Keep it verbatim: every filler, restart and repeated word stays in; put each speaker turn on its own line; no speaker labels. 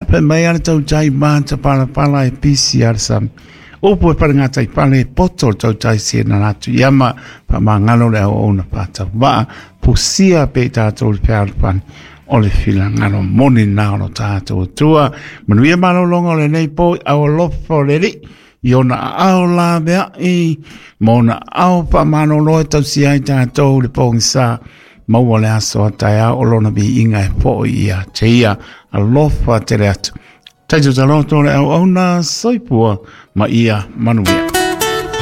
pe mai ana tau chai man ta pala pala e pisi ar sam o po pa nga chai pala poto tau chai si na na tu yama pa mangalo le o na pa ta va pusia pe ta tau pe ar pan o le fila ngano moni na no ta tau tua manu ia malo longo le nei po au lofo le ri iona au la bea i mona au pa mano loe tau si ai ta tau le pong sa maua le aso taia o lona bi inga e po ia te ia alofa te reatu. Taitu taloto le au au na soipua ma ia manuia.